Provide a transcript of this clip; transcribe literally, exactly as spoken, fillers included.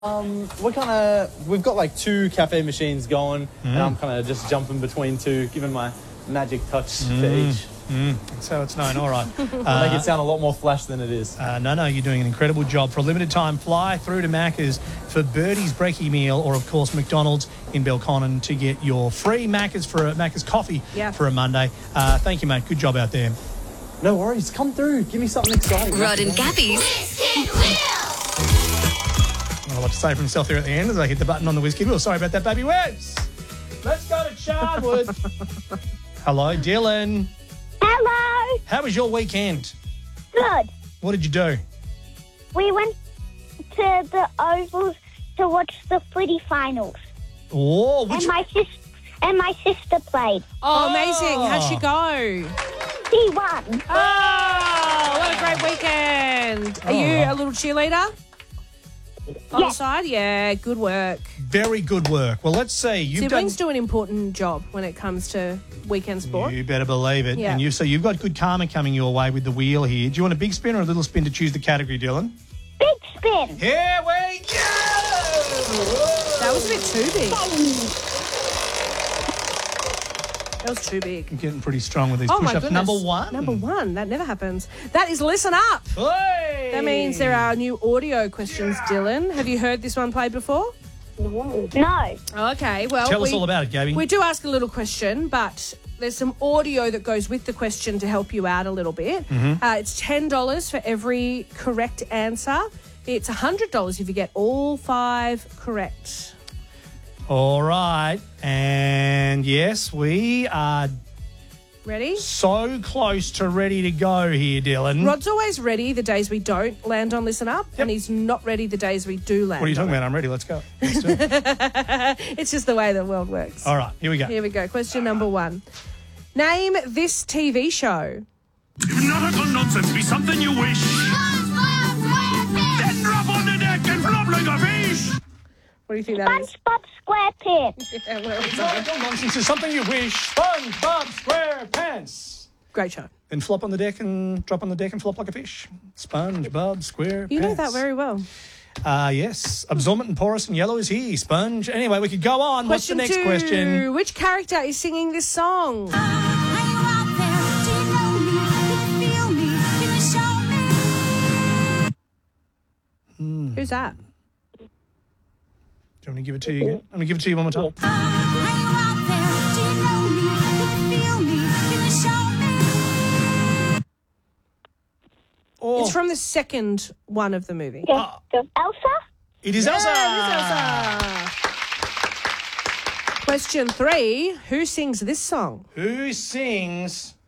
Um, we're kind of, we've got like two cafe machines going, mm. and I'm kind of just jumping between two, giving my magic touch mm. to each. Mm. That's how it's known. All right. uh, Make it sound a lot more flash than it is. Uh, no, no, you're doing an incredible job. For a limited time, fly through to Macca's for Birdie's Brekkie meal, or of course McDonald's in Belconnen to get your free Macca's for a, Macca's coffee yep. for a Monday. Uh, thank you, mate. Good job out there. No worries. Come through. Give me something exciting. Rod and Gabby's. Not a lot to say for himself there at the end as I hit the button on the Whiz Kid Wheel. Sorry about that, baby Webs. Let's go to Charwood. Hello, Dylan. Hello. How was your weekend? Good. What did you do? We went to the Ovals to watch the footy finals. Oh, which... And my, sis- and my sister played. Oh, amazing. How'd she go? She won. Oh, what a great weekend. Are oh. you a little cheerleader? On yes. the side? Yeah, good work. Very good work. Well, let's see. You've Siblings done... do an important job when it comes to weekend sport. You better believe it. Yeah. And you so you've got good karma coming your way with the wheel here. Do you want a big spin or a little spin to choose the category, Dylan? Big spin. Here we go! That was a bit too big. That was too big. I'm getting pretty strong with these Oh, my push-ups. goodness. Number one. Number one. That never happens. That is Listen Up. Hey! That means there are new audio questions, Dylan. Have you heard this one played before? No. Okay, well... Tell we, us all about it, Gabby. We do ask a little question, but there's some audio that goes with the question to help you out a little bit. Mm-hmm. Uh, it's ten dollars for every correct answer. It's one hundred dollars if you get all five correct. All right. And yes, we are Ready? so close to ready to go here, Dylan. Rod's always ready the days we don't land on Listen Up, Yep. and he's not ready the days we do land. What are you talking on about? I'm ready. Let's go. Let's do it. it. It's just the way the world works. All right. Here we go. Here we go. Question number one. Name this T V show. Nautical nonsense be something you wish. Then drop on the deck and flop like a fish. What do you think that is? SpongeBob SquarePants. Yeah, well, it's Nautical nonsense is something you wish. SpongeBob SquarePants. great show. Then flop on the deck and drop on the deck and flop like a fish. SpongeBob SquarePants. You know that very well. Uh, yes. Absorbent and porous and yellow is he. Sponge. Anyway, we could go on. Question What's the next two. question? Which character is singing this song? Mm. Who's that? Do you want me to give it to you again? I'm going to give it to you one more time. Oh, It's from the second one of the movie. Yes. Elsa? it is Elsa. Yeah, it is Elsa. Question three. Who sings this song? Who sings